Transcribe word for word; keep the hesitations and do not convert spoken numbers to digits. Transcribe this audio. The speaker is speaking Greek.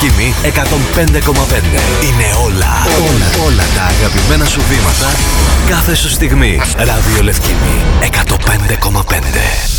Λευκήμη εκατόν πέντε κόμμα πέντε. Είναι όλα, όλα, όλα τα αγαπημένα σου βήματα κάθε σου στιγμή. Ράδιο Λευκήμη εκατόν πέντε κόμμα πέντε.